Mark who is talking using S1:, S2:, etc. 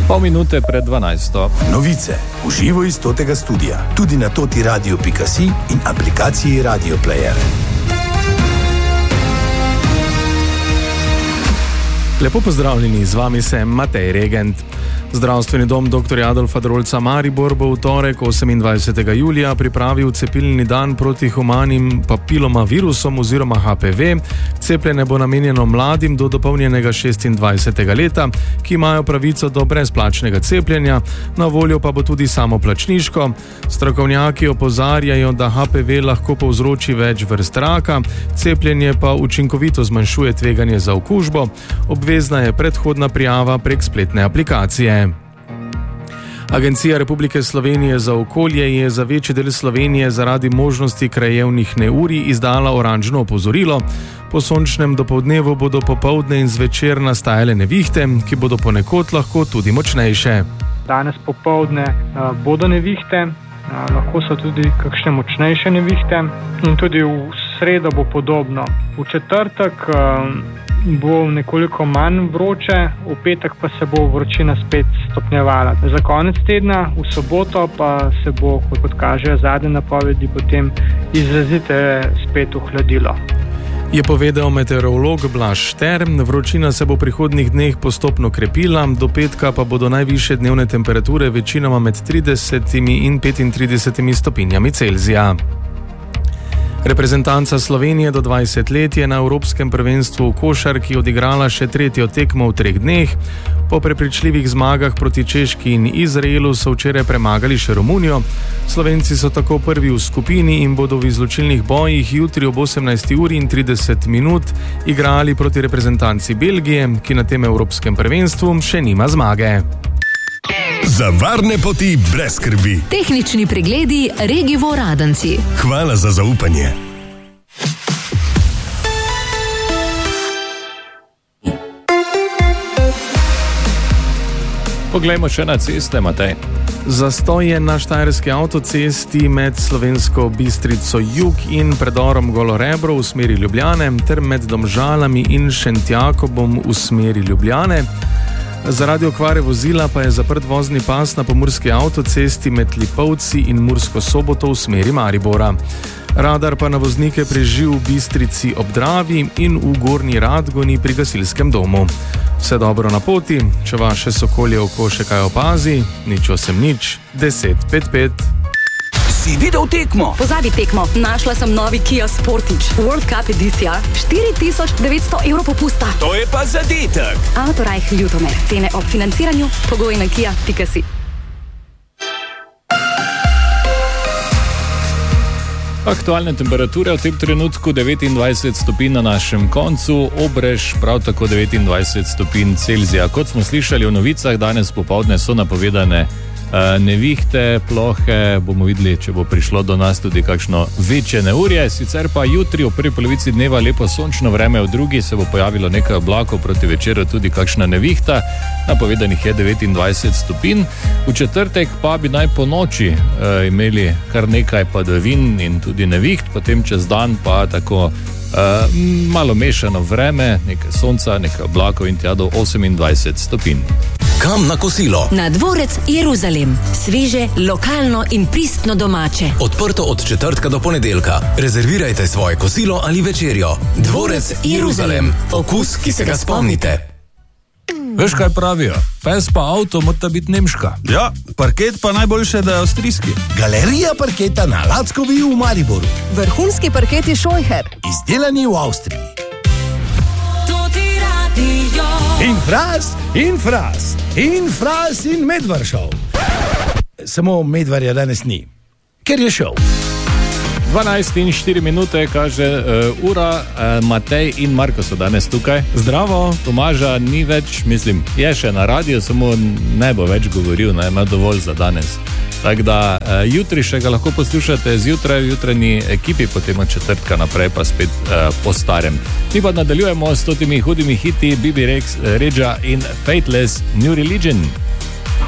S1: Pol minute pred 12.
S2: Novice v živo iz totega studia, tudi na totiradio.si in aplikaciji Radio Player.
S3: Lepo pozdravljeni, z vami sem Matej Regent. Zdravstveni dom dr. Adolfa Drolca Maribor bo v torek 28. julija pripravil cepilni dan proti humanim papilomavirusom oziroma HPV. Cepljenje bo namenjeno mladim do dopolnjenega 26. leta, ki imajo pravico do brezplačnega cepljenja, na voljo pa bo tudi samoplačniško. Strokovnjaki opozarjajo, da HPV lahko povzroči več vrst raka, cepljenje pa učinkovito zmanjšuje tveganje za okužbo. Obvezna je predhodna prijava prek spletne aplikacije. Agencija Republike Slovenije za okolje je za večji del Slovenije zaradi možnosti krajevnih neurij izdala oranžno opozorilo. Po sončnem dopoldnevu bodo popoldne in zvečer nastajale nevihte, ki bodo ponekod lahko tudi močnejše.
S4: Danes popoldne bodo nevihte, lahko so tudi kakšne močnejše nevihte in tudi v sredo bo podobno. V četrtek bo nekoliko manj vroče, v petek pa se bo vročina spet stopnjevala. Za konec tedna, v soboto pa se bo, kot kažejo zadnje napovedi, potem izrazite spet ohladilo.
S3: Je povedal meteorolog Blaž Štern. Vročina se bo v prihodnjih dneh postopno krepila, do petka pa bodo najvišje dnevne temperature večinoma med 30 in 35 stopinjami Celzija. Reprezentanca Slovenije do 20 let je na Evropskem prvenstvu v košarki odigrala še tretjo tekmo v 3 dneh. Po prepričljivih zmagah proti Češki in Izraelu so včeraj premagali še Romunijo. Slovenci so tako prvi v skupini in bodo v izločilnih bojih jutri ob 18:30 igrali proti reprezentanci Belgije, ki na tem Evropskem prvenstvu še nima zmage.
S5: Za varne poti brez skrbi.
S6: Tehnični pregledi Regivo Radenci.
S5: Hvala za zaupanje.
S1: Poglejmo še na ceste, Matej.
S3: Zastoj je na štajerski avtocesti med Slovensko Bistrico jug in predorom Golorebro v smeri Ljubljane ter med Domžalami in Šentjakobom v smeri Ljubljane. Zaradi okvare vozila pa je zaprt vozni pas na pomurski avtocesti med Lipovci in Mursko Soboto v smeri Maribora. Radar pa na voznike preži v Bistrici ob Dravi in v Gornji Radgoni pri gasilskem domu. Vse dobro na poti, če vaše sokolje oko še kaj opazi, nič 1055.
S7: Si videl tekmo?
S6: Pozabi tekmo, našla sem novi Kia Sportage World Cup edicija, 4900 evrov popusta.
S7: To je pa zadetek.
S6: Autorajh Ljubljana, cene ob financiranju, pogoji na kia.si.
S1: Aktualne temperature v tem trenutku 29 stopinj na našem koncu, Obrež prav tako 29 stopinj Celzija. Kot smo slišali v novicah, danes popoldne so napovedane nevihte, plohe, bomo videli, če bo prišlo do nas tudi kakšno večje neurje. Sicer pa jutri v prvi polovici dneva lepo sončno vreme, v drugi se bo pojavilo nekaj oblakov, proti večeru tudi kakšna nevihta, napovedanih je 29 stopinj. V četrtek pa bi naj po noči imeli kar nekaj padavin in tudi neviht, potem čez dan pa tako malo mešano vreme, nekaj sonca, nekaj oblakov in tja do 28 stopinj.
S7: Kam na kosilo?
S6: Na Dvorec Jeruzalem. Sveže, lokalno in pristno domače.
S7: Odprto od četrtka do ponedeljka. Rezervirajte svoje kosilo ali večerjo. Dvorec Jeruzalem. Okus, ki se ga spomnite.
S8: Veš, kaj pravijo? Pes pa avto mora biti nemška.
S9: Ja, parket pa najboljše, da je avstrijski.
S2: Galerija parketa na Lackovi v Mariboru.
S10: Vrhunski parket je Scheucher.
S2: Izdelani v Avstriji. Infras in Medvaršov. Samo Medvarja danes ni, ker je šel.
S1: 12:04 kaže ura, Matej in Marko so danes tukaj.
S3: Zdravo.
S1: Tomaža ni več, mislim, je še na radiju, samo ne bo več govoril, ne ima dovolj za danes. Tako da jutri še ga lahko poslušate zjutraj v jutranji ekipi, potem od četrtka naprej pa spet po starem. Mi pa nadaljujemo s temi hudimi hiti Bibi Rexha in Faithless New Religion.